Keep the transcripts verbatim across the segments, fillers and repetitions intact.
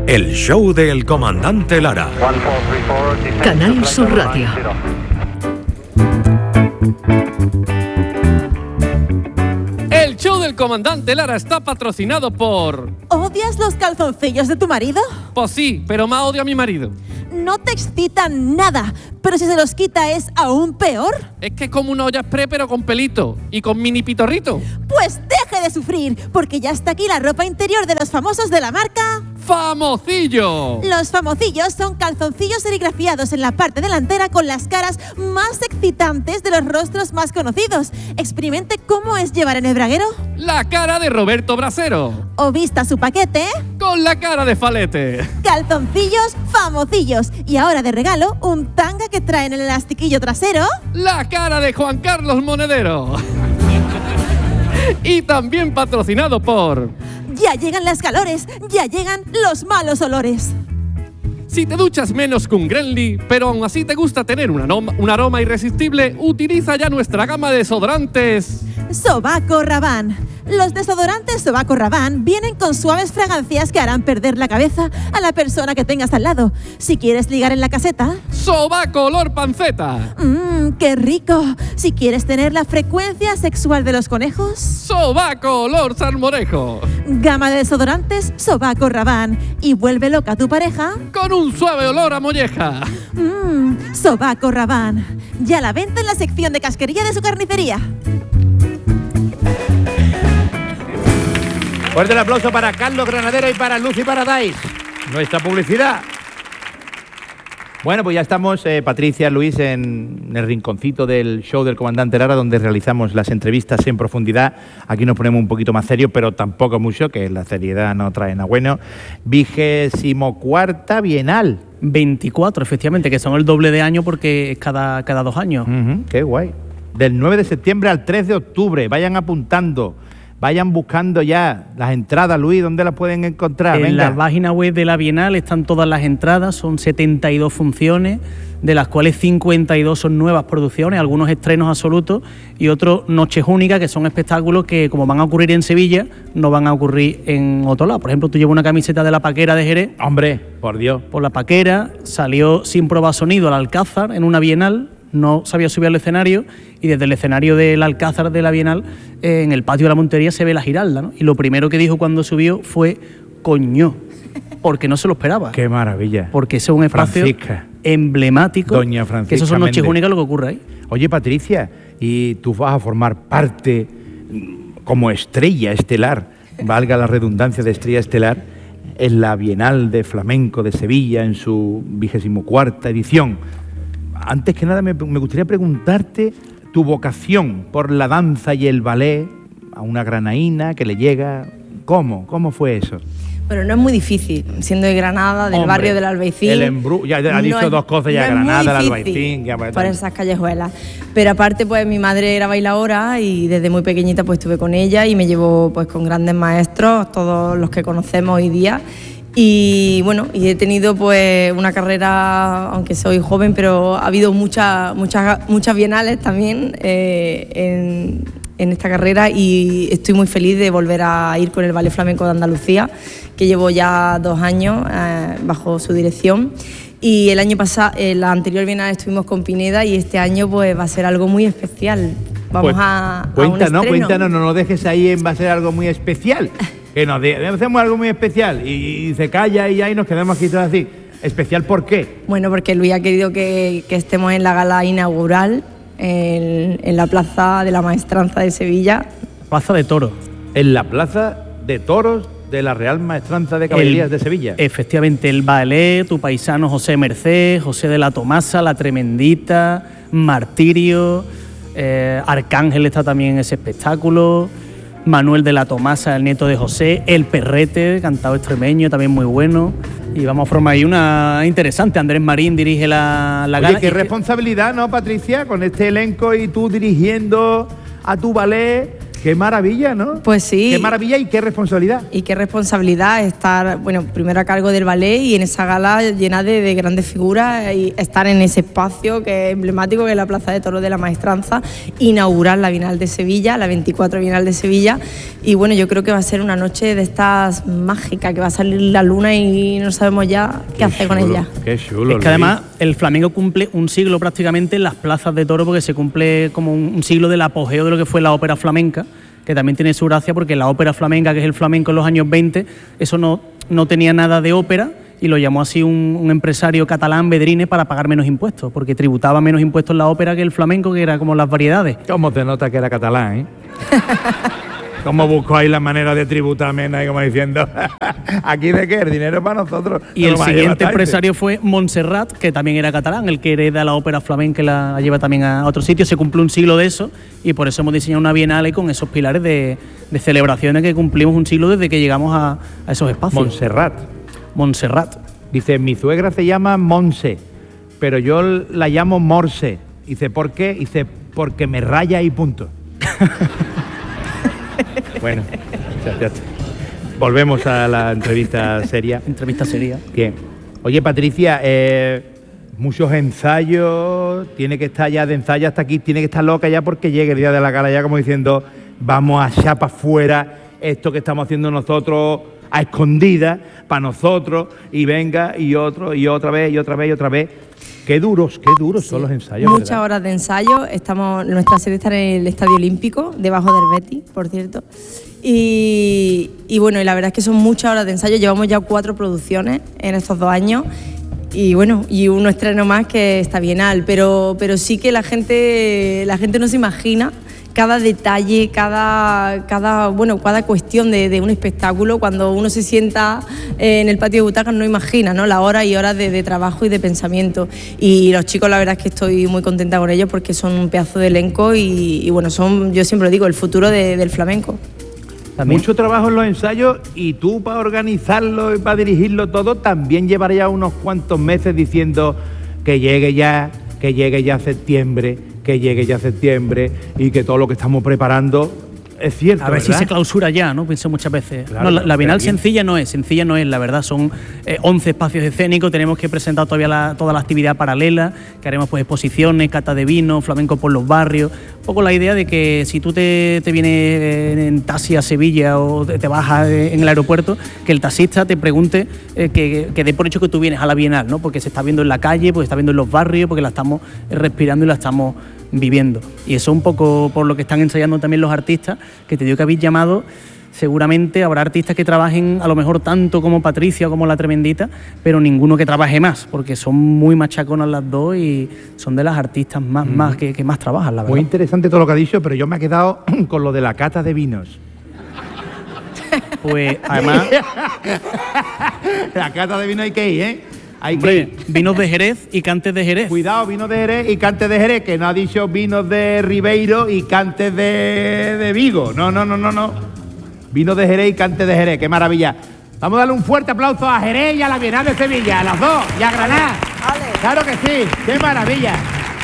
El show del comandante Lara. Canal Sur Radio. El show del comandante Lara está patrocinado por... ¿Odias los calzoncillos de tu marido? Pues sí, pero más odio a mi marido. No te excitan nada, pero si se los quita es aún peor. Es que es como una olla express pero con pelito y con mini pitorrito. Pues deje de sufrir, porque ya está aquí la ropa interior de los famosos de la marca... ¡Famocillo! Los famocillos son calzoncillos serigrafiados en la parte delantera con las caras más excitantes de los rostros más conocidos. Experimente cómo es llevar en el braguero La cara de Roberto Brasero. o vista su paquete Con la cara de Falete. calzoncillos famocillos. Y ahora de regalo, un tanga que trae en el elastiquillo trasero La cara de Juan Carlos Monedero. Y también patrocinado por... Ya llegan las calores, ya llegan los malos olores. Si te duchas menos que un Grenly, pero aún así te gusta tener un aroma, un aroma irresistible, utiliza ya nuestra gama de desodorantes. Sobaco Rabanne. Los desodorantes Sobaco Rabanne vienen con suaves fragancias que harán perder la cabeza a la persona que tengas al lado. Si quieres ligar en la caseta... Sobaco olor panceta. Mmm, qué rico. Si quieres tener la frecuencia sexual de los conejos... Sobaco olor salmorejo. Gama de desodorantes Sobaco Rabanne. Y vuelve loca a tu pareja... Con un suave olor a molleja. Mmm, Sobaco Rabanne. Ya la venta en la sección de casquería de su carnicería. Fuerte el aplauso para Carlos Granadero y para Lucy Paradise. Nuestra publicidad. Bueno, pues ya estamos, eh, Patricia, Luis, en el rinconcito del show del comandante Lara, donde realizamos las entrevistas en profundidad. Aquí nos ponemos un poquito más serios, pero tampoco mucho, que la seriedad no trae nada bueno. Vigésimo cuarta Bienal. veinticuatro, efectivamente, que son el doble de año porque es cada, cada dos años. Uh-huh, qué guay. Del nueve de septiembre al tres de octubre. Vayan apuntando. Vayan buscando ya las entradas, Luis, ¿dónde las pueden encontrar? En Venga. la página web de la Bienal están todas las entradas, son setenta y dos funciones, de las cuales cincuenta y dos son nuevas producciones, algunos estrenos absolutos y otros noches únicas, que son espectáculos que, como van a ocurrir en Sevilla, no van a ocurrir en otro lado. Por ejemplo, tú llevas una camiseta de La Paquera de Jerez. Hombre, por Dios. Por La Paquera salió sin probar sonido al Alcázar en una Bienal. No sabía subir al escenario y desde el escenario del Alcázar de la Bienal, eh, en el patio de la Montería, se ve la Giralda, ¿no? Y lo primero que dijo cuando subió fue coño, porque no se lo esperaba. Qué maravilla. Porque ese es un espacio Francisca. emblemático. Doña Francisca que eso son noches Méndez. únicas lo que ocurre ahí. Oye, Patricia, y tú vas a formar parte como estrella estelar, valga la redundancia de estrella estelar, en la Bienal de Flamenco de Sevilla en su vigésimo cuarta edición. Antes que nada me, me gustaría preguntarte tu vocación por la danza y el ballet a una granaína que le llega. ¿Cómo? ¿Cómo fue eso? Pero no es muy difícil, siendo de Granada, del Hombre, barrio del Albaicín. El embru ya ha no dicho es, dos cosas ya, no es Granada, muy el difícil Albaicín. Ya, pues, por esas callejuelas. Pero aparte, pues mi madre era bailadora y desde muy pequeñita pues estuve con ella y me llevó pues con grandes maestros, todos los que conocemos hoy día. Y bueno, y he tenido pues una carrera, aunque soy joven, pero ha habido muchas muchas muchas bienales también eh, en, en esta carrera y estoy muy feliz de volver a ir con el Ballet Flamenco de Andalucía, que llevo ya dos años eh, bajo su dirección. Y el año pasado, en la anterior bienal estuvimos con Pineda y este año pues va a ser algo muy especial. Vamos pues, a, a cuéntanos, un estreno. cuéntanos, no nos dejes ahí en va a ser algo muy especial. Que nos de, hacemos algo muy especial y, y se calla y ahí nos quedamos aquí todos así. ¿Especial por qué? Bueno, porque Luis ha querido que, que estemos en la gala inaugural en, en la Plaza de la Maestranza de Sevilla. Plaza de Toros. En la Plaza de Toros de la Real Maestranza de Caballerías el, de Sevilla. Efectivamente, el ballet, tu paisano José Merced, José de la Tomasa, La Tremendita, Martirio, eh, Arcángel está también en ese espectáculo, Manuel de la Tomasa, el nieto de José, El Perrete, cantado extremeño, también muy bueno. Y vamos a formar ahí una interesante. Andrés Marín dirige la, la Oye, gala. qué y responsabilidad, ¿no, Patricia? Con este elenco y tú dirigiendo a tu ballet. Qué maravilla, ¿no? Pues sí. Qué maravilla y qué responsabilidad. Y qué responsabilidad estar, bueno, primero a cargo del ballet y en esa gala llena de, de grandes figuras y estar en ese espacio que es emblemático, que es la Plaza de Toros de la Maestranza, inaugurar la Bienal de Sevilla, la veinticuatro Bienal de Sevilla. Y bueno, yo creo que va a ser una noche de estas mágicas, que va a salir la luna y no sabemos ya qué, qué hacer con ella. Qué chulo. Es que además el flamenco cumple un siglo prácticamente en las plazas de toros, porque se cumple como un, un siglo del apogeo de lo que fue la ópera flamenca, que también tiene su gracia porque la ópera flamenca, que es el flamenco en los años veinte, eso no, no tenía nada de ópera y lo llamó así un, un empresario catalán, Bedrines, para pagar menos impuestos, porque tributaba menos impuestos la ópera que el flamenco, que era como las variedades. ¿Cómo te nota que era catalán, eh? ¿Cómo buscó ahí la manera de tributar menos, ahí como diciendo, aquí de qué, el dinero es para nosotros? Y el siguiente empresario fue Montserrat, que también era catalán, el que hereda la ópera flamenca y la lleva también a otro sitio. Se cumple un siglo de eso y por eso hemos diseñado una bienal con esos pilares de, de celebraciones que cumplimos un siglo desde que llegamos a, a esos espacios. Montserrat. Montserrat. Dice, mi suegra se llama Monse, pero yo la llamo Morse. Dice, ¿por qué? Dice, porque me raya y punto. Bueno, ya, ya. Volvemos a la entrevista seria. Entrevista seria. Bien. Oye, Patricia, eh, muchos ensayos, tiene que estar ya de ensayo hasta aquí, tiene que estar loca ya porque llegue el día de la gala ya como diciendo, vamos a echar para afuera esto que estamos haciendo nosotros a escondidas para nosotros y venga y otro y otra vez y otra vez y otra vez. Qué duros, qué duros sí. son los ensayos. Muchas ¿verdad? horas de ensayo. Estamos, nuestra sede está en el Estadio Olímpico, debajo del Betis, por cierto. Y, y bueno, y la verdad es que son muchas horas de ensayo. Llevamos ya cuatro producciones en estos dos años. Y bueno, y uno estreno más que está bienal. Pero, pero sí que la gente, la gente no se imagina cada detalle, cada, cada, bueno, cada cuestión de, de un espectáculo. Cuando uno se sienta en el patio de butacas no imagina, ¿no?, la hora y horas de, de trabajo y de pensamiento. Y los chicos, la verdad es que estoy muy contenta con ellos porque son un pedazo de elenco y, y bueno, son, yo siempre lo digo, el futuro de, del flamenco. También. Mucho trabajo en los ensayos y tú para organizarlo y para dirigirlo todo también llevarías unos cuantos meses diciendo que llegue ya, que llegue ya septiembre, que llegue ya septiembre y que todo lo que estamos preparando es cierto. A ver, ¿verdad? si se clausura ya, ¿no? Pienso muchas veces. Claro, no, la, la Bienal bien. sencilla no es, sencilla no es, la verdad. Son eh, once espacios escénicos, tenemos que presentar todavía la, toda la actividad paralela, que haremos pues exposiciones, cata de vino, flamenco por los barrios. Un poco la idea de que si tú te, te vienes en taxi a Sevilla o te, te bajas en el aeropuerto, que el taxista te pregunte eh, que, que dé por hecho que tú vienes a la Bienal, ¿no? Porque se está viendo en la calle, porque se está viendo en los barrios, porque la estamos respirando y la estamos viviendo. Y eso un poco por lo que están ensayando también los artistas, que te digo que habéis llamado. Seguramente habrá artistas que trabajen a lo mejor tanto como Patricia o como La Tremendita, pero ninguno que trabaje más, porque son muy machaconas las dos y son de las artistas más, mm. más que, que más trabajan, la verdad. Muy interesante todo lo que ha dicho, pero yo me he quedado con lo de la cata de vinos. Pues además... la cata de vinos hay que ir, ¿eh? Hay Hombre, que ir. Vinos de Jerez y cantes de Jerez. Cuidado, vinos de Jerez y cantes de Jerez, que no ha dicho vinos de Ribeiro y cantes de, de Vigo. No, no, no, no, no. Vinos de Jerez y cantes de Jerez, qué maravilla. Vamos a darle un fuerte aplauso a Jerez y a la Bienal de Sevilla, a las dos, y a Granada. Ale. Claro que sí, qué maravilla.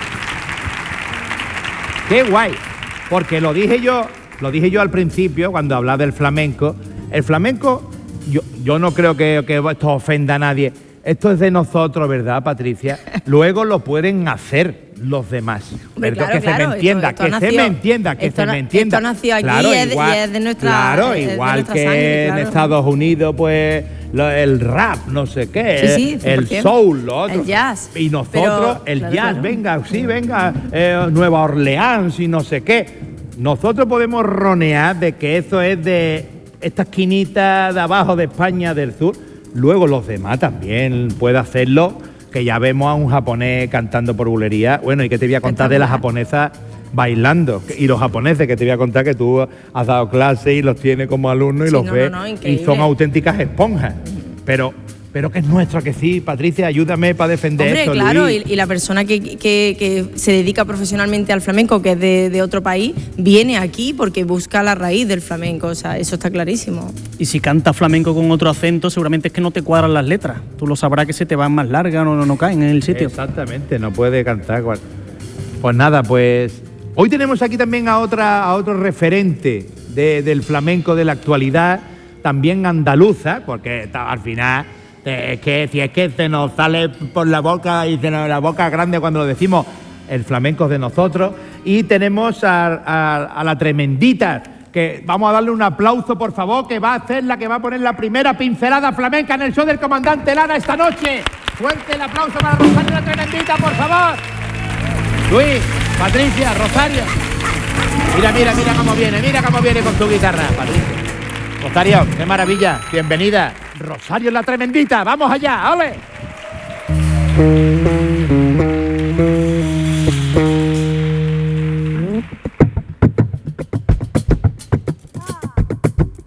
Qué guay. Porque lo dije yo, lo dije yo al principio, cuando hablaba del flamenco. El flamenco, yo, yo no creo que, que esto ofenda a nadie. Esto es de nosotros, ¿verdad, Patricia? Luego lo pueden hacer los demás. Hombre, ¿verdad? claro, que claro, se me entienda, esto- que esto se nació- me entienda, que esto se na- me entienda. esto nació aquí claro, y es de- igual, y es de nuestra- Claro, es de igual nuestra que sangre, en claro. Estados Unidos, pues lo- el rap, no sé qué, Sí, sí, el cien por cien. soul, lo otro. El jazz. Y nosotros, Pero, el claro, jazz, claro. venga, sí, venga, eh, Nueva Orleans y no sé qué. Nosotros podemos ronear de que eso es de esta esquinita de abajo de España, del sur. Luego los demás también pueden hacerlo, que ya vemos a un japonés cantando por bulería. Bueno, y que te voy a contar de las japonesas bailando. Y los japoneses, que te voy a contar que tú has dado clase y los tienes como alumnos y Sí, los no, ves. no, no, y increíble. son auténticas esponjas. Pero, pero que es nuestra, que sí. Patricia, ayúdame para defender Hombre, esto. claro, y, Luis. y la persona que, que- que se dedica profesionalmente al flamenco, que es de, de otro país, viene aquí porque busca la raíz del flamenco, o sea, eso está clarísimo. Y si cantas flamenco con otro acento, seguramente es que no te cuadran las letras. Tú lo sabrás que se te van más largas o no, no caen en el sitio. Exactamente, no puede cantar. cual- Pues nada, pues Hoy tenemos aquí también a, otra, a otro referente de, del flamenco de la actualidad, también andaluza, porque al final, es que si es que se nos sale por la boca y se nos la boca grande cuando lo decimos, el flamenco es de nosotros. Y tenemos a, a, a la Tremendita, que vamos a darle un aplauso, por favor, que va a ser la que va a poner la primera pincelada flamenca en el show del comandante Lara esta noche. Fuerte el aplauso para Rosario la Tremendita, por favor. Luis, Patricia, Rosario. Mira, mira, mira cómo viene, mira cómo viene con tu guitarra, Patricia. Rosario, qué maravilla, bienvenida. Rosario la Tremendita, vamos allá, ¡ole!